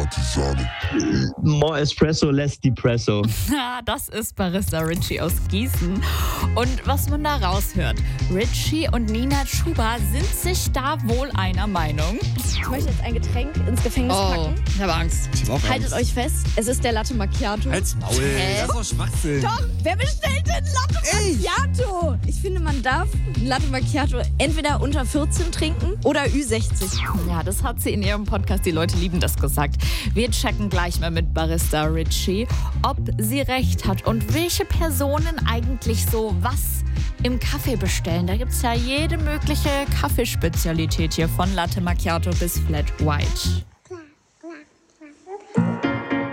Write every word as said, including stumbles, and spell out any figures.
Partisane. More Espresso, less Depresso. Ja, das ist Barista Richie aus Gießen. Und was man da raushört, Richie und Nina Chuba sind sich da wohl einer Meinung. Ich möchte jetzt ein Getränk ins Gefängnis Oh, packen. ich habe Angst. Ich hab auch Haltet Angst. euch fest, es ist der Latte Macchiato. Halt's Maul. Hä? Das ist doch Schwachsinn. Doch, wer bestellt denn Latte Macchiato? Ich finde, man darf Latte Macchiato entweder unter vierzehn trinken oder Ü sechzig. Ja, das hat sie in ihrem Podcast, die Leute lieben das, gesagt. Wir checken gleich mal mit Barista Richie, ob sie recht hat und welche Personen eigentlich so was im Kaffee bestellen. Da gibt es ja jede mögliche Kaffeespezialität hier, von Latte Macchiato bis Flat White.